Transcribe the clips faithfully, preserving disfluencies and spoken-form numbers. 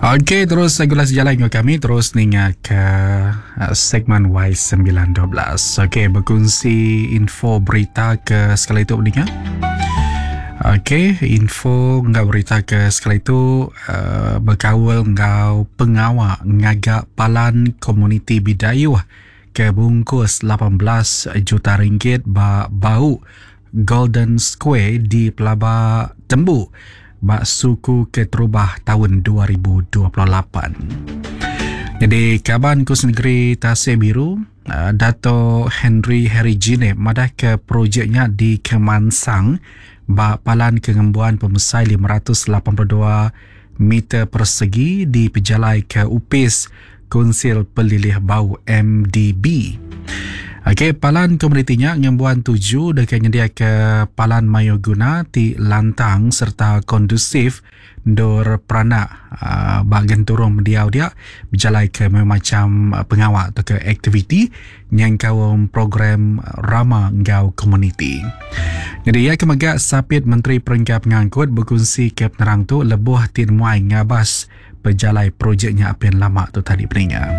Okey, terus regulasi jalan dengan kami. Terus ningat ke uh, segmen Y sembilan dua belas. Okey, berkongsi info berita ke sekali itu pendengar. Okey, info ngau berita ke sekali itu uh, berkawal ngau pengawal ngagak palan komuniti Bidayuh ke bungkus lapan belas juta ringgit ba bau Golden Square di Pelaba Tembu bak suku keterubah tahun dua ribu dua puluh lapan. Jadi Kaban Kus Negeri Tasik Biru, uh, Dato Henry Herijine madah ke projeknya di Kemansang bak palan kengembuan pemesai lima ratus lapan puluh dua meter persegi di pejalai ke Upis Konsil Pelilih Bau M D B. Okey, palan komunitinya ngembuan tujuh dekat nyedia ke palan mayoguna ti lantang serta kondusif dor peranak uh, bagian turun mendiau dia berjalai ke macam uh, pengawal atau ke aktiviti yang kawam program Rama Ngau Komuniti. Jadi ia kemagak sapit Menteri Peringkat Pengangkut berkongsi ke penerang tu lebuh tin muai ngabas berjalai projeknya apian lama tu tadi peningnya.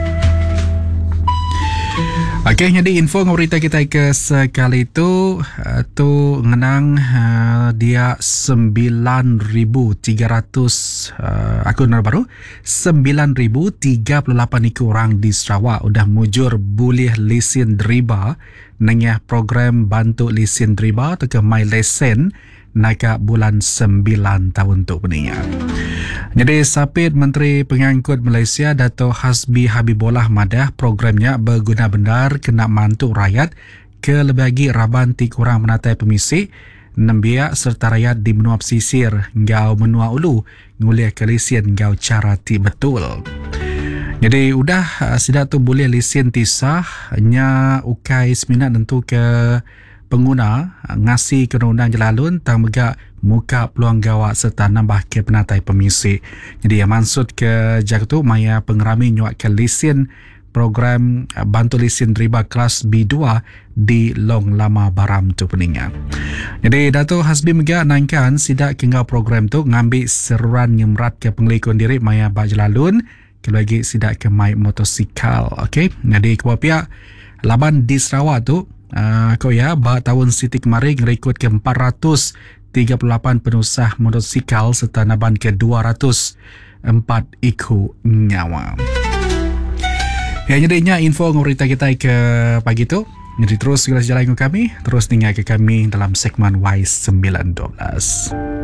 Okey, jadi info berita kita ke sekali itu uh, tu ngenang uh, dia sembilan ribu tiga ratus uh, akun baru sembilan ribu tiga puluh lapan ikut orang di Sarawak udah mujur boleh lesen deriba nengah program bantu lesen deriba atau ke My Lesen naga bulan sembilan tahun tu peningnya. Jadi sapit Menteri Pengangkut Malaysia Dato Hasbi Habibullah madah programnya berguna benar kena mantu rakyat ke lebih lagi raban ti kurang menatai pemisik nembiak serta rakyat di menua pesisir ngau menua ulu nguliah ke lesen ngau cara ti betul. Jadi udah sidak tu boleh lesen ti sah nya ukai seminat tentu ke pengguna ngasi kerundang jelalun tang megak muka peluang gawak serta nambah ke penatai pemisik. Jadi yang maksud ke jak tu maya pengerami nyuak ke lesen program bantu lesen riba kelas B dua di Long Lama Baram tu peningat. Jadi Dato Hasbi megak naikkan sidak kengau program tu ngambil seruan nyemrat ke pengelikun diri maya bak jelalun ke lagi sidak ke mai motosikal. Okey. Jadi kepada pihak laban di Sarawak tu Uh, kau ya, bah tahun Siti kemarin ngerekod ke empat ratus tiga puluh lapan penusah motosikal serta naban ke dua ratus empat ikut nyawa. Ya, jadinya info berita kita ke pagi tu. Jadi terus segala jalan dengan kami, terus dengar ke kami dalam segmen Y sembilan dua belas.